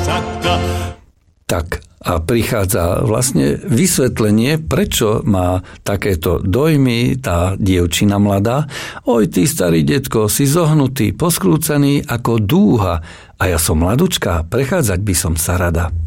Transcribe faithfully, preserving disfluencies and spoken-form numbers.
saka. Tak a prichádza vlastne vysvetlenie, prečo má takéto dojmy tá dievčina mladá. Oj, ty starý detko, si zohnutý, poskrúcaný ako dúha a ja som mladučka, prechádzať by som sa rada.